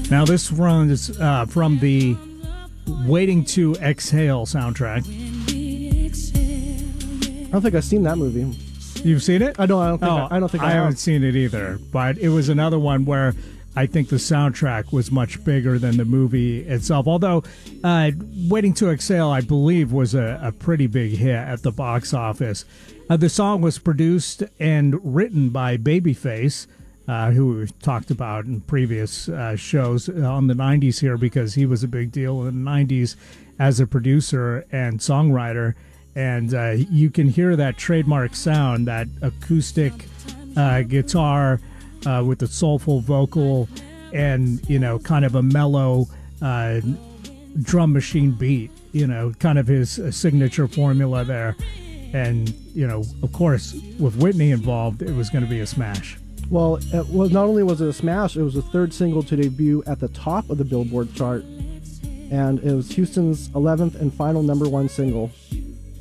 Now this runs from the Waiting to Exhale soundtrack. I don't think I've seen that movie. You've seen it? I don't think I haven't seen it either. But it was another one where I think the soundtrack was much bigger than the movie itself. Although Waiting to Exhale, I believe, was a pretty big hit at the box office. The song was produced and written by Babyface, who we've talked about in previous shows on the 90s here, because he was a big deal in the 90s as a producer and songwriter. And you can hear that trademark sound, that acoustic guitar with the soulful vocal and, kind of a mellow drum machine beat, kind of his signature formula there. And, of course, with Whitney involved, it was going to be a smash. Well, not only was it a smash, it was the third single to debut at the top of the Billboard chart. And it was Houston's 11th and final #1 single.